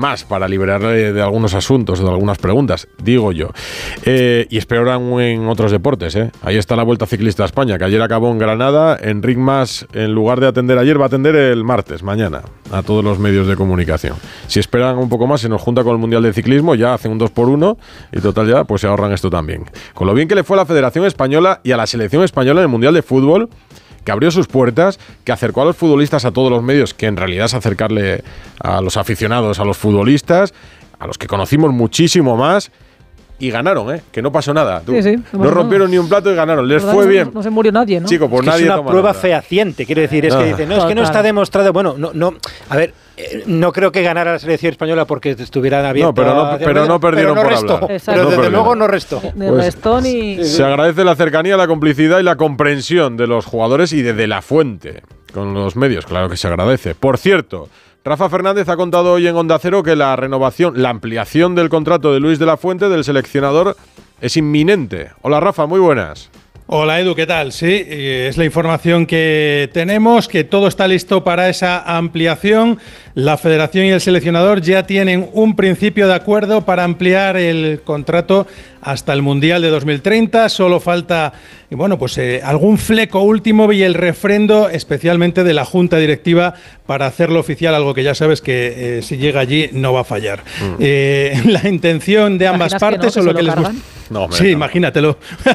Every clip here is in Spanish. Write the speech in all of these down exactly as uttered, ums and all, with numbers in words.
más para liberarle de algunos asuntos, de algunas preguntas, digo yo. Eh, y esperan en otros deportes, ¿eh? Ahí está la Vuelta Ciclista a España, que ayer acabó en Granada. Enric Mas, en lugar de atender ayer, va a atender el martes, mañana, a todos los medios de comunicación. Si esperan un poco más, se nos junta con el Mundial de Ciclismo, ya hacen un dos por uno y total ya, pues se ahorran esto también. Con lo bien que le fue a la Federación Española y a la Selección Española en el Mundial de Fútbol, que abrió sus puertas, que acercó a los futbolistas a todos los medios, que en realidad es acercarle a los aficionados, a los futbolistas, a los que conocimos muchísimo más, y ganaron, ¿eh? Que no pasó nada. Tú, sí, sí, no, no rompieron nada. Ni un plato y ganaron. Les fue bien. No, no se murió nadie, ¿no? Chico, pues es que nadie es una toma prueba nota. fehaciente, quiero decir. Es Ah. que dicen, no, es que no está demostrado. Bueno, no, no. A ver, eh, no creo que ganara la selección española porque estuvieran abiertos. No, pero no, pero no perdieron pero no por restó. hablar. Pero No desde perdieron. luego no restó. Ni Pues, restó ni... Se agradece la cercanía, la complicidad y la comprensión de los jugadores y de, de la fuente con los medios. Claro que se agradece. Por cierto, Rafa Fernández ha contado hoy en Onda Cero que la renovación, la ampliación del contrato de Luis de la Fuente, del seleccionador, es inminente. Hola Rafa, muy buenas. Hola Edu, ¿qué tal? Sí, es la información que tenemos, que todo está listo para esa ampliación. La Federación y el seleccionador ya tienen un principio de acuerdo para ampliar el contrato hasta el Mundial de dos mil treinta. Solo falta, bueno, pues eh, algún fleco último y el refrendo, especialmente de la Junta Directiva, para hacerlo oficial, algo que ya sabes que eh, si llega allí no va a fallar. Mm. Eh, la intención de ambas partes, que o no, que lo se que lo les gusta. No, hombre, sí, no. Imagínatelo.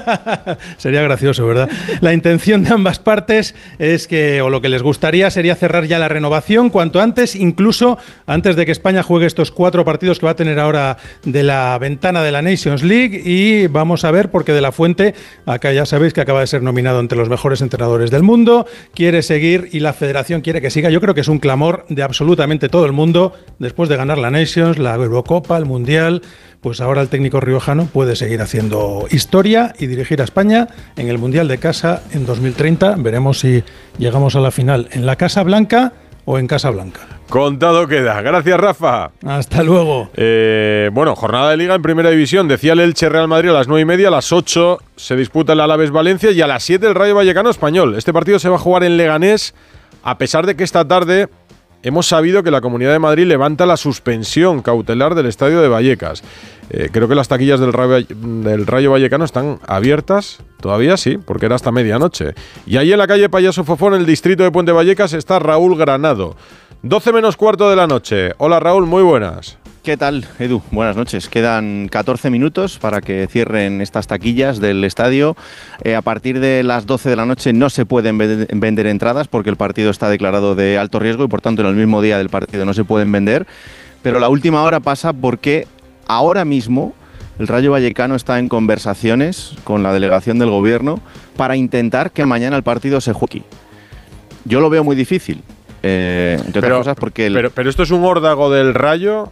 Sería gracioso, ¿verdad? La intención de ambas partes es que, o lo que les gustaría, sería cerrar ya la renovación cuanto antes, incluso antes de que España juegue estos cuatro partidos que va a tener ahora de la ventana de la Nations League. Y vamos a ver, porque De la Fuente, acá ya sabéis que acaba de ser nominado entre los mejores entrenadores del mundo, quiere seguir y la Federación quiere que siga. Yo creo que es un clamor de absolutamente todo el mundo, después de ganar la Nations, la Eurocopa, el Mundial. Pues ahora el técnico riojano puede seguir haciendo historia y dirigir a España en el Mundial de Casa en dos mil treinta. Veremos si llegamos a la final en la Casa Blanca o en Casa Blanca. Contado queda. Gracias, Rafa. Hasta luego. Eh, bueno, jornada de Liga en Primera División. Decía el Elche Real Madrid a las nueve y media, a las ocho se disputa el Alavés Valencia y a las siete el Rayo Vallecano Español. Este partido se va a jugar en Leganés, a pesar de que esta tarde hemos sabido que la Comunidad de Madrid levanta la suspensión cautelar del estadio de Vallecas. Eh, creo que las taquillas del Rayo, del Rayo Vallecano están abiertas, todavía sí, porque era hasta medianoche. Y ahí en la calle Payaso Fofón, en el distrito de Puente Vallecas, está Raúl Granado. doce menos cuarto de la noche. Hola Raúl, muy buenas. ¿Qué tal, Edu? Buenas noches. Quedan catorce minutos para que cierren estas taquillas del estadio. Eh, a partir de las doce de la noche no se pueden vender entradas porque el partido está declarado de alto riesgo y por tanto en el mismo día del partido no se pueden vender. Pero la última hora pasa porque ahora mismo el Rayo Vallecano está en conversaciones con la delegación del gobierno para intentar que mañana el partido se juegue. Yo lo veo muy difícil. Eh, entre pero, otras cosas porque el... pero, pero esto es un órdago del Rayo.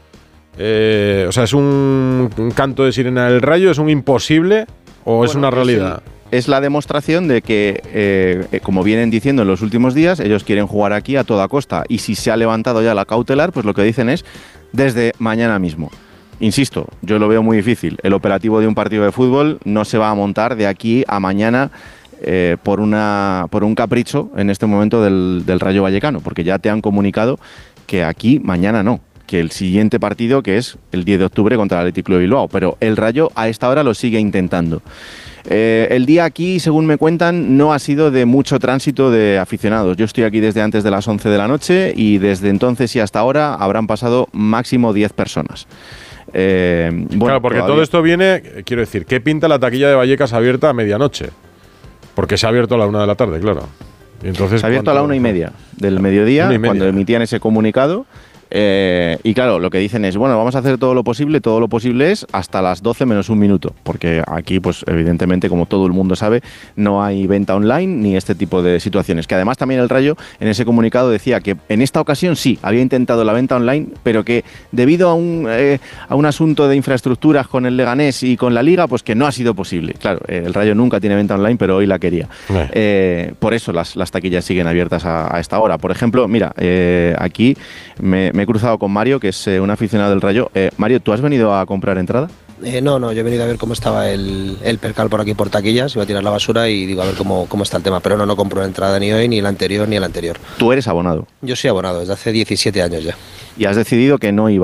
Eh, o sea, ¿es un, un canto de sirena del Rayo? ¿Es un imposible o bueno, es una realidad? Es, es la demostración de que, eh, como vienen diciendo en los últimos días, ellos quieren jugar aquí a toda costa. Y si se ha levantado ya la cautelar, pues lo que dicen es desde mañana mismo. Insisto, yo lo veo muy difícil. El operativo de un partido de fútbol no se va a montar de aquí a mañana eh, por, una, por un capricho en este momento del, del Rayo Vallecano, porque ya te han comunicado que aquí mañana no. Que el siguiente partido, que es el diez de octubre contra el Athletic Club de Bilbao, pero el Rayo a esta hora lo sigue intentando. Eh, el día aquí, según me cuentan, no ha sido de mucho tránsito de aficionados. Yo estoy aquí desde antes de las once de la noche y desde entonces y hasta ahora habrán pasado máximo diez personas. Eh, bueno, claro, porque todavía... todo esto viene, quiero decir, ¿qué pinta la taquilla de Vallecas abierta a medianoche? Porque se ha abierto a la una de la tarde, claro. Y entonces, se ha abierto a la una y media del mediodía, media. cuando emitían ese comunicado. Eh, y claro, lo que dicen es, bueno, vamos a hacer todo lo posible, todo lo posible es hasta las doce menos un minuto, porque aquí, pues evidentemente, como todo el mundo sabe, no hay venta online ni este tipo de situaciones. Que además también el Rayo en ese comunicado decía que en esta ocasión sí, había intentado la venta online, pero que debido a un, eh, a un asunto de infraestructuras con el Leganés y con la Liga, pues que no ha sido posible. Claro, eh, el Rayo nunca tiene venta online, pero hoy la quería. Eh. Eh, por eso las, las taquillas siguen abiertas a, a esta hora. Por ejemplo, mira, eh, aquí me Me he cruzado con Mario, que es eh, un aficionado del Rayo. Eh, Mario, ¿tú has venido a comprar entrada? Eh, no, no, yo he venido a ver cómo estaba el, el percal por aquí por taquillas, iba a tirar la basura y digo a ver cómo, cómo está el tema, pero no, no compro entrada ni hoy, ni el anterior, ni el anterior. ¿Tú eres abonado? Yo soy abonado desde hace diecisiete años ya. ¿Y has decidido que no ibas